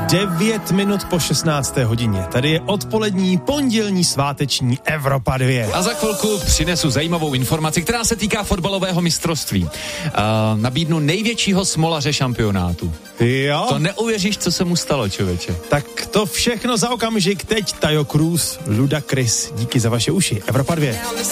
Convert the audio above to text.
9 minut po 16. hodině. Tady je odpolední, pondělní, sváteční Evropa 2. A za chvilku přinesu zajímavou informaci, která se týká fotbalového mistrovství. Nabídnu největšího smolaře šampionátu. Jo? To neuvěříš, co se mu stalo, člověče. Tak to všechno za okamžik. Teď Tayo Cruz, Ludacris. Díky za vaše uši. Evropa 2.